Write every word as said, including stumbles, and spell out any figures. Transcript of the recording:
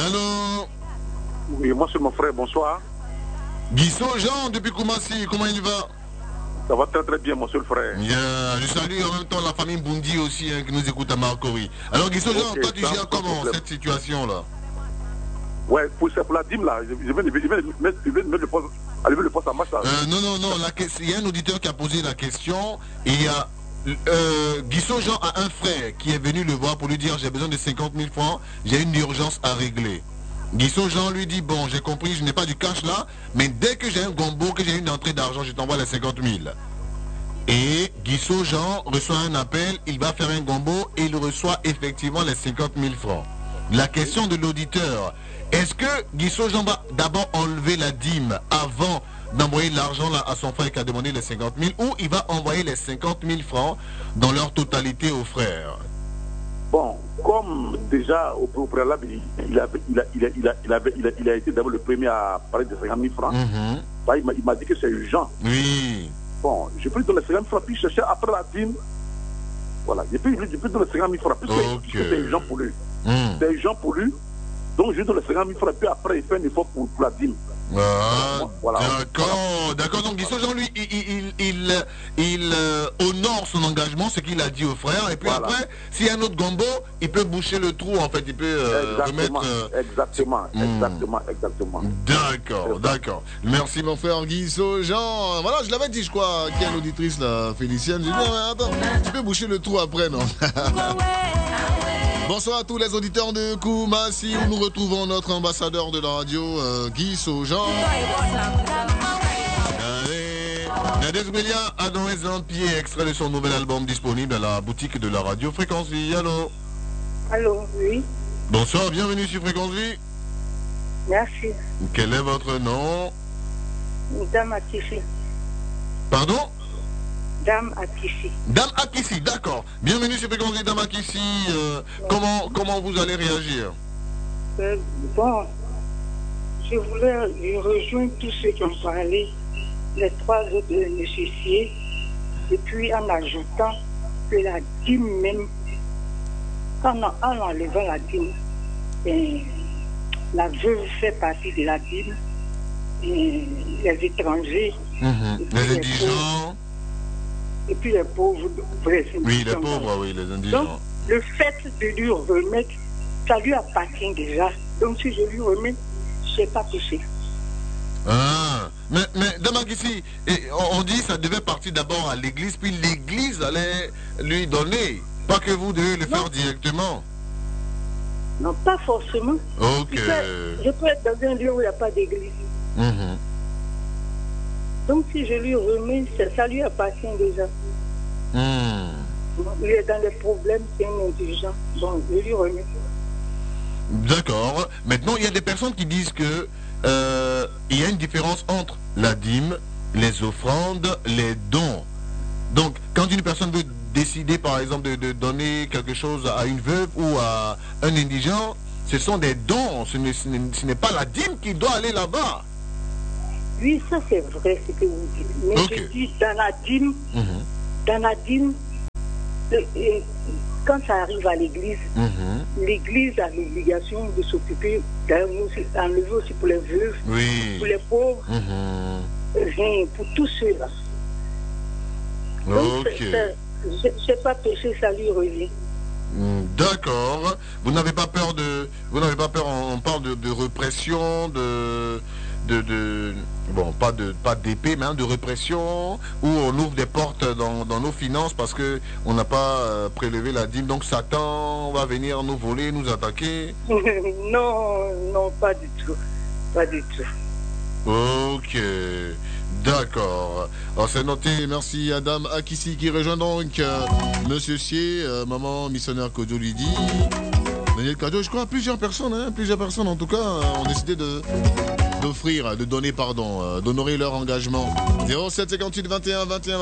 allô? Oui, moi c'est mon frère, bonsoir. Guisso Jean, depuis Koumassi, comment il va? Ça va très très bien, mon seul frère. Yeah, je salue en même temps la famille Bundi aussi hein, qui nous écoute à Marcory. Alors Guisso Jean, okay, toi tu gères comment cette situation-là? Ouais, pour, pour la dîme là, je vais mettre le poste, lever le poste à marche là. Euh, non, non, non, la, il y a un auditeur qui a posé la question et il y a euh, Guisso Jean a un frère qui est venu le voir pour lui dire j'ai besoin de cinquante mille francs, j'ai une urgence à régler. Guisso Jean lui dit bon, j'ai compris, je n'ai pas du cash là, mais dès que j'ai un gombo, que j'ai une entrée d'argent, je t'envoie les cinquante mille. Et Guisso Jean reçoit un appel, il va faire un gombo et il reçoit effectivement les cinquante mille francs. La question de l'auditeur, est-ce que Guisso Jean va d'abord enlever la dîme avant d'envoyer l'argent à son frère qui a demandé les cinquante mille ou il va envoyer les cinquante mille francs dans leur totalité au frère? Bon, comme déjà au, au préalable, il, avait, il, a, il, a, il, a, il, avait, il, a, il a été d'abord le premier à parler de cinquante mille francs. Mm-hmm. Bah, il m'a dit que c'est urgent. Oui. Bon, je peux lui donner les cinquante mille francs, puis chercher après la dîme. Voilà, je peux, je peux donner les cinquante mille francs, puisque okay. c'est urgent pour lui. Mm. C'est urgent pour lui. Donc je lui donne les cinquante mille francs, puis après il fait un effort pour, pour la dîme. Ah, voilà. D'accord, voilà. D'accord. Donc Guisso Jean, lui, il, il, il, il euh, honore son engagement, ce qu'il a dit au frère, et puis voilà. Après, s'il y a un autre gombo, il peut boucher le trou, en fait, il peut euh, exactement, remettre... Euh... Exactement, exactement, hmm. exactement. D'accord, d'accord. Merci mon frère Guisso Jean. Voilà, je l'avais dit, je crois, qu'il y a une auditrice, là, Félicienne. J'ai dit, non, mais attends, tu peux boucher le trou après, non? Bonsoir à tous les auditeurs de Koumassi où nous retrouvons notre ambassadeur de la radio, euh, Guisso Jean. Allez, Nadez William Adoré Zampier, extrait de son nouvel album disponible à la boutique de la radio Fréquence Vie. Allô? Allô, oui. Bonsoir, bienvenue sur Fréquence Vie. Merci. Quel est votre nom? Dame Akissi. Pardon? Dame Akissi. Dame Akissi, d'accord. Bienvenue sur Fréquence Vie, Dame Akissi. Euh, comment, comment vous allez réagir? euh, Bon, je voulais je rejoindre tous ceux qui ont parlé, les trois autres bénéficiaires, et puis en ajoutant que la dîme même, en, en enlevant la dîme, et la veuve fait partie de la dîme, et les étrangers, mmh, les indigents. Et puis les pauvres, les oui, les pauvres, oui, les indigents. Donc, le fait de lui remettre, ça lui appartient déjà. Donc, si je lui remets, je n'ai pas touché. Ah, mais, mais Dame Akissi, on dit que ça devait partir d'abord à l'église, puis l'église allait lui donner. Pas que vous devez le non. faire directement. Non, pas forcément. Ok. Je peux être dans un lieu où il n'y a pas d'église. Mm-hmm. Donc si je lui remets, ça lui appartient déjà. Mm. Il est dans les problèmes, c'est un indigent. Donc je lui remets. D'accord. Maintenant, il y a des personnes qui disent que euh, il y a une différence entre la dîme, les offrandes, les dons. Donc, quand une personne veut décider, par exemple, de, de donner quelque chose à une veuve ou à un indigent, ce sont des dons. Ce n'est, ce n'est pas la dîme qui doit aller là-bas. Oui, ça c'est vrai ce que vous dites. Mais okay. je dis dans la dîme, mm-hmm. dans la dîme, euh, euh, quand ça arrive à l'église, mm-hmm. l'église a l'obligation de s'occuper, d'enlever aussi pour les veuves, oui. pour les pauvres, mm-hmm. rien, pour tous ceux-là. Donc, ok. Je n'ai pas péché, ça lui revient. D'accord. Vous n'avez pas peur de... Vous n'avez pas peur, on parle de, de répression, de... De, de, bon, pas de pas d'épée, mais hein, de répression, où on ouvre des portes dans, dans nos finances parce que on n'a pas euh, prélevé la dîme, donc Satan va venir nous voler, nous attaquer. Non, non, pas du tout, pas du tout. Ok, d'accord. Alors c'est noté, merci à Dame Akissi qui rejoint donc euh, Monsieur Sier, euh, maman missionnaire Kodjo lui dit. Daniel Kodjo, je crois plusieurs personnes, hein, plusieurs personnes en tout cas euh, ont décidé de d'offrir, de donner, pardon, euh, d'honorer leur engagement. zéro sept cinquante-huit vingt et un vingt et un